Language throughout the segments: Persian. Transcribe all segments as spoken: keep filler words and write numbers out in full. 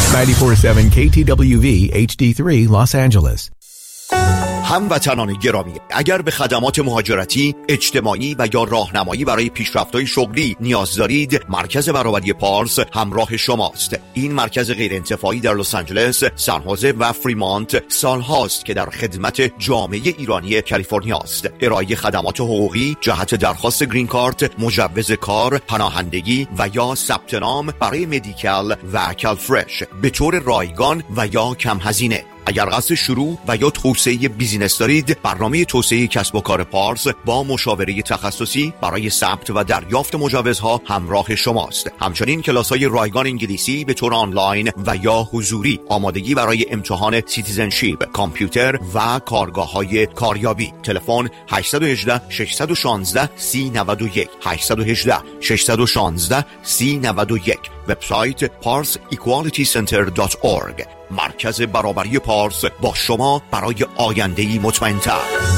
نود و چهار ممیز هفت کی تی دبلیو وی اچ دی سه Los Angeles. هموطنان گرامی، اگر به خدمات مهاجرتی، اجتماعی و یا راهنمایی برای پیشرفت‌های شغلی نیاز دارید، مرکز برابری پارس همراه شماست. این مرکز غیرانتفاعی در لس آنجلس، سان خوزه و فریمانت سالهاست که در خدمت جامعه ایرانی کالیفرنیا است. ارائه خدمات حقوقی جهت درخواست گرین کارت، مجوز کار، پناهندگی و یا ثبت نام برای مدیکال و کالفرش به طور رایگان و یا کم هزینه. اگر قصد شروع و یا توسعه بیزینس دارید، برنامه توسعه کسب و کار پارس با مشاوره تخصصی برای ثبت و دریافت مجوزها همراه شماست. همچنین کلاس‌های رایگان انگلیسی به طور آنلاین و یا حضوری، آمادگی برای امتحان سیتیزنشیپ، کامپیوتر و کارگاه‌های کاریابی. تلفن هشت یک هشت شش یک شش سه نه یک هشت یک هشت شش یک شش سه نه یک. وبسایت پارس ایکوالیتی سنتر دات اورگ. مرکز برابری پارس با شما برای آینده‌ای مطمئن‌تر.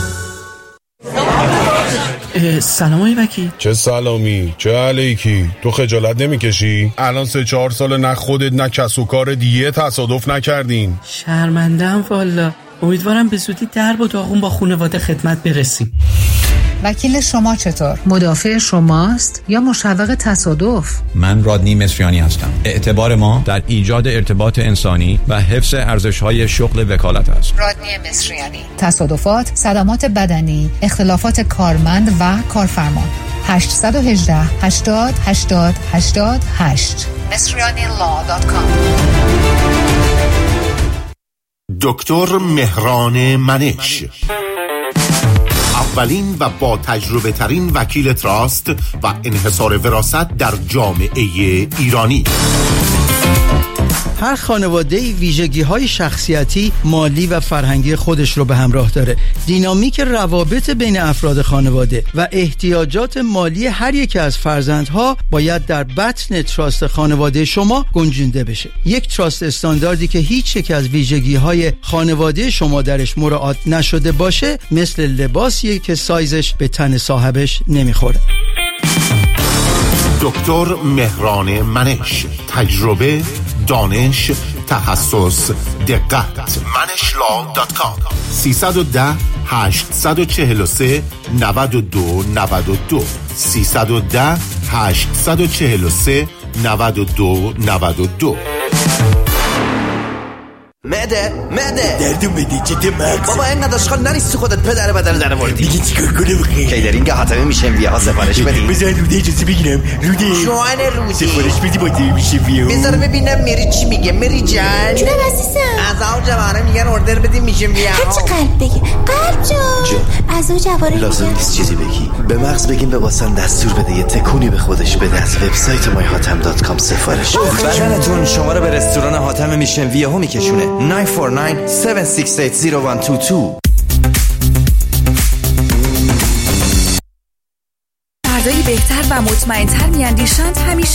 سلام آقای وکیل. چه سلامی، چه علیکی؟ تو خجالت نمیکشی؟ الان سه چهار سال نه خودت نه کس و کار دیگه تصادف نکردین. شرمنده‌ام والا. امیدوارم به زودی درب و داغون با خانواده خدمت برسیم. وکیل شما چطور؟ مدافع شماست یا مشوق تصادف؟ من رادنی مصریانی هستم. اعتبار ما در ایجاد ارتباط انسانی و حفظ ارزش‌های شغل وکالت است. رادنی مصریانی. تصادفات، صدمات بدنی، اختلافات کارمند و کارفرما. هشت یک هشت هشتاد هشتاد هشتاد هشت مصریانی لا دات کام. دکتر مهران منش، اولین و با تجربه ترین وکیل تراست و انحصار وراثت در جامعه ایرانی. هر خانواده‌ای ویژگی‌های شخصیتی، مالی و فرهنگی خودش رو به همراه داره. دینامیک روابط بین افراد خانواده و احتیاجات مالی هر یک از فرزندها باید در بطن تراست خانواده شما گنجونده بشه. یک تراست استانداردی که هیچ یک از ویژگی‌های خانواده شما درش مراعات نشده باشه، مثل لباسیه که سایزش به تن صاحبش نمیخوره. دکتر مهران منش، تجربه، دانش، تخصص، دقت. منش لا دات کام. سیصد و ده هشتصد و چهل و سه نود و دو نود و دو سیصد و ده هشتصد و چهل و سه نود و دو نود و دو. معده معده دردون بدی چه مغز بابا اینقدر اشغال نریستی خودت پدر بدن در آوردی. دیگه چیکار کنم خیلی کیدرینگ حاتمی میشه ویها سفارش بدی. بذار روده اجازه بگیرم. روده جوان رودی سفارش بدی با دی میشه ویها. بذار ببینم میری چی میگه. میری جان جونم عزیزم. از اون جواره میگن اوردر بدیم میشه ویها. هرچی قلب بگی. قلب جان از اون جواره لازم نیست چیزی بگی. به مغز بگیم به واسن دستور بده یه تکونی به خودش بده. از وبسایت مای هاتم دات کام سفارش بده. بدنتون شما رو به رستوران حاتم میشن ویها میکشونه. نه چهار نه هفت شش هشت صفر یک دو دو. فردایی بهتر و مطمئن‌تر میاندیشند همیشه